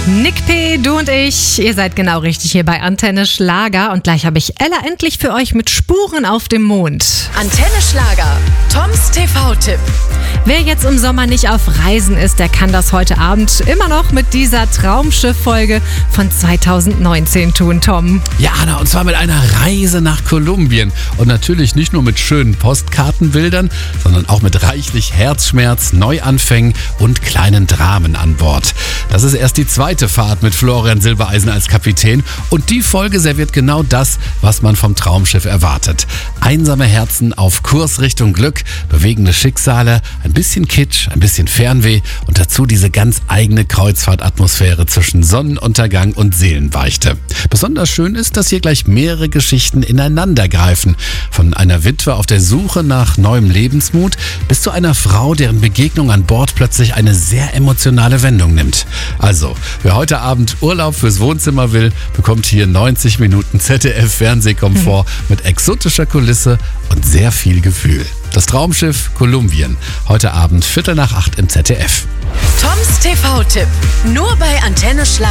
Nick P., du und ich, ihr seid genau richtig hier bei Antenne Schlager. Und gleich habe ich Ella endlich für euch mit Spuren auf dem Mond. Antenne Schlager, Toms TV-Tipp. Wer jetzt im Sommer nicht auf Reisen ist, der kann das heute Abend immer noch mit dieser Traumschiff-Folge von 2019 tun, Tom. Ja, Anna, und zwar mit einer Reise nach Kolumbien. Und natürlich nicht nur mit schönen Postkartenbildern, sondern auch mit reichlich Herzschmerz, Neuanfängen und kleinen Dramen an Bord. Das ist erst die zweite Fahrt mit Florian Silbereisen als Kapitän. Und die Folge serviert genau das, was man vom Traumschiff erwartet. Einsame Herzen auf Kurs Richtung Glück, bewegende Schicksale, ein bisschen Kitsch, ein bisschen Fernweh und dazu diese ganz eigene Kreuzfahrtatmosphäre zwischen Sonnenuntergang und Seelenbeichte. Besonders schön ist, dass hier gleich mehrere Geschichten ineinander greifen. Von einer Witwe auf der Suche nach neuem Lebensmut bis zu einer Frau, deren Begegnung an Bord plötzlich eine sehr emotionale Wendung nimmt. Also, wer heute Abend Urlaub fürs Wohnzimmer will, bekommt hier 90 Minuten ZDF-Fernsehkomfort mit exotischer Kulisse und sehr viel Gefühl. Das Traumschiff Kolumbien. Heute Abend 7:45 im ZDF. Toms TV-Tipp. Nur bei Antenne Schlager.